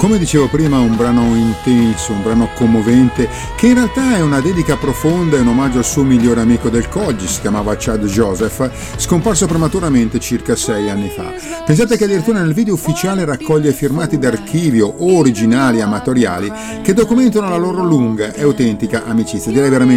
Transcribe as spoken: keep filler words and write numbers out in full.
Come dicevo prima, un brano intenso, un brano commovente, che in realtà è una dedica profonda e un omaggio al suo migliore amico del college, si chiamava Chad Joseph, scomparso prematuramente circa sei anni fa. Pensate che addirittura nel video ufficiale raccoglie filmati d'archivio o originali amatoriali che documentano la loro lunga e autentica amicizia, direi veramente